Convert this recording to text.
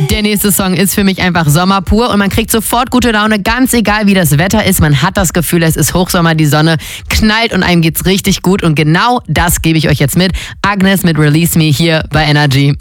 Der nächste Song ist für mich einfach Sommer pur und man kriegt sofort gute Laune, ganz egal wie das Wetter ist. Man hat das Gefühl, es ist Hochsommer, die Sonne knallt und einem geht's richtig gut und genau das gebe ich euch jetzt mit. Agnes mit Release Me hier bei Energy.